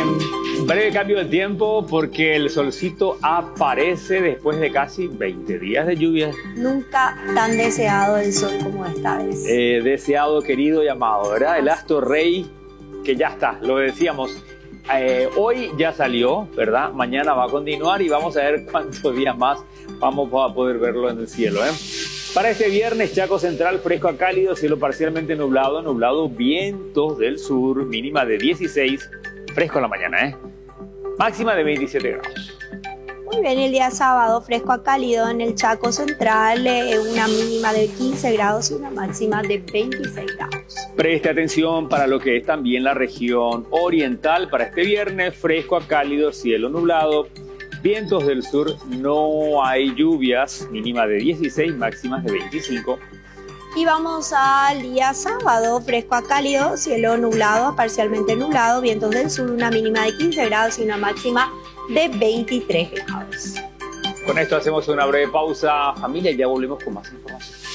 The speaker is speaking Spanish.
Breve cambio de tiempo porque el solcito aparece después de casi 20 días de lluvia. Nunca tan deseado el sol como esta vez. Deseado, querido y amado, ¿verdad? El astro rey que ya está, lo decíamos. Hoy ya salió, ¿verdad? Mañana va a continuar y vamos a ver cuántos días más vamos a poder verlo en el cielo, ¿eh? Para este viernes, Chaco Central, fresco a cálido, cielo parcialmente nublado, vientos del sur, mínima de 16, fresco en la mañana, ¿eh? Máxima de 27 grados. Muy bien, el día sábado, fresco a cálido en el Chaco Central, una mínima de 15 grados y una máxima de 26 grados. Preste atención para lo que es también la región oriental. Para este viernes, fresco a cálido, cielo nublado, vientos del sur, no hay lluvias, mínima de 16, máximas de 25. Y vamos al día sábado, fresco a cálido, cielo nublado a parcialmente nublado, vientos del sur, una mínima de 15 grados y una máxima de 23 grados. Con esto hacemos una breve pausa, familia, y ya volvemos con más información.